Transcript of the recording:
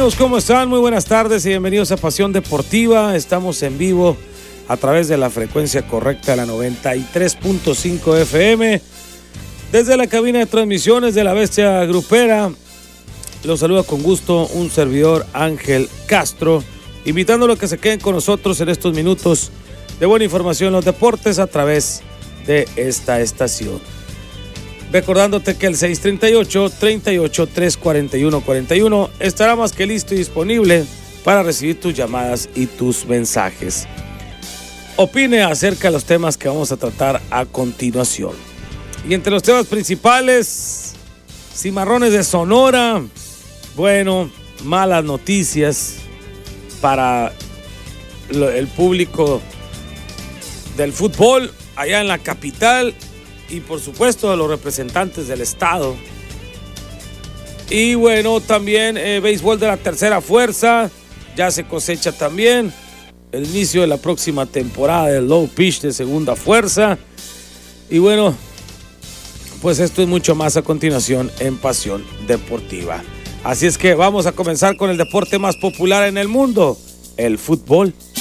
amigos? ¿Cómo están? Muy buenas tardes y bienvenidos a Pasión Deportiva. Estamos en vivo a través de la frecuencia correcta, la 93.5 FM. Desde la cabina de transmisiones de la Bestia Grupera, los saluda con gusto un servidor, Ángel Castro, invitándolo a que se queden con nosotros en estos minutos de buena información en los deportes a través de esta estación. Recordándote que el 638-38-341-41 estará más que listo y disponible para recibir tus llamadas y tus mensajes. Opine acerca de los temas que vamos a tratar a continuación. Y entre los temas principales, Cimarrones de Sonora. Bueno, malas noticias para el público del fútbol allá en la capital. Y por supuesto a los representantes del estado. Y bueno, también béisbol de la tercera fuerza. Ya se cosecha también el inicio de la próxima temporada del low pitch de segunda fuerza. Y bueno, pues esto es mucho más a continuación en Pasión Deportiva. Así es que vamos a comenzar con el deporte más popular en el mundo, el fútbol.